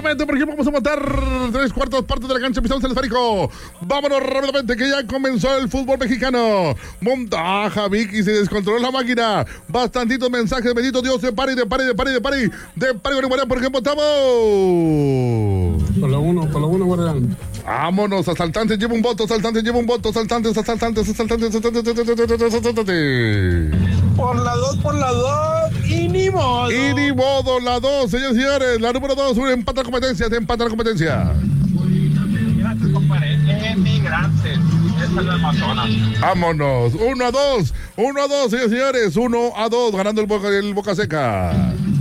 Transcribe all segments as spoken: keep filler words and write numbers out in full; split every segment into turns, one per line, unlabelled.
rápidamente, por ejemplo, vamos a montar tres cuartas partes de la cancha, pisamos el esférico. Vámonos rápidamente, que ya comenzó el fútbol mexicano. Montaja, Vicky, se descontroló la máquina. Bastantitos mensajes, bendito Dios, de pari, de pari, de pari, de pari, de pari, guardián, por ejemplo, estamos.
Por la uno, por la uno, guardián.
Vámonos, asaltantes, lleva un voto, asaltantes, lleva un voto, asaltantes, asaltantes, asaltantes, asaltantes, asaltantes.
Por la dos, por la dos, y ni modo.
Y ni modo, la dos, señores y señores, la número dos, un empate a la competencia, te empata la competencia.
Gracias, compadre, emigrantes, esta es la Amazonas.
Vámonos, uno a dos, uno a dos, señores y señores, uno a dos, ganando el Boca, el Boca Seca.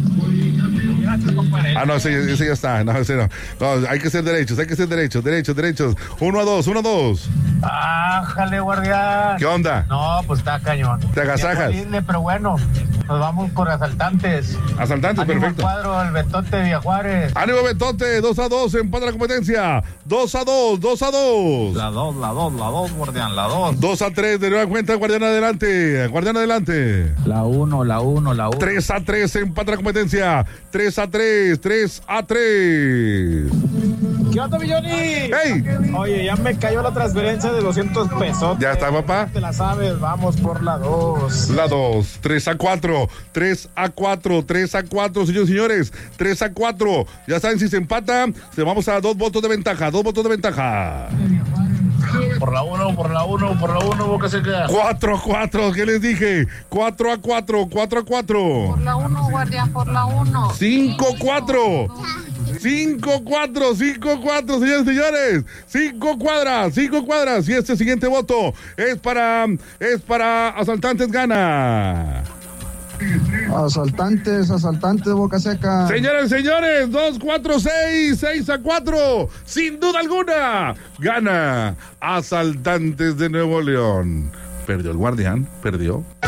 Ah, no, ese, ese ya está. No, ese no. No, hay que ser derechos, hay que ser derechos, derechos, derechos. Uno a dos, uno a dos.
Ájale, guardián.
¿Qué onda?
No, pues está cañón.
¿Te agasajas?
Libre, pero bueno, nos vamos por asaltantes.
Asaltantes,
Ánimo
perfecto.
Cuadro, el Betote de Villajuárez.
Ánimo Betote, dos a dos, empate la competencia. dos a dos, dos a dos.
La dos, la dos, la dos, guardián, la dos.
dos a tres, de nueva cuenta, guardián adelante. Guardián adelante.
La uno, la uno, la uno.
tres a tres, empate la competencia. tres a tres, tres a tres.
¿Qué onda, Milloni?
¡Ey!
Oye, ya me cayó la transferencia de doscientos pesos.
¿Ya está, papá?
Te la sabes, vamos por la dos.
La dos, tres a cuatro, tres a cuatro, tres a cuatro, señores y señores, tres a cuatro. Ya saben, si se empata, se vamos a dos votos de ventaja, dos votos de ventaja.
Por la uno, por la uno, por la uno, Boca Seca.
cuatro a cuatro, ¿qué les dije? cuatro a cuatro, cuatro a cuatro.
Por la uno, guardián, por la uno.
cinco a cuatro. cinco a cuatro, cinco a cuatro, señores y señores. cinco cuadras, cinco cuadras. Y este siguiente voto es para, es para Asaltantes Gana.
Asaltantes, asaltantes, Boca Seca.
Señores, señores, dos, cuatro, seis, seis a cuatro. Sin duda alguna, gana Asaltantes de Nuevo León. Perdió el guardián, perdió.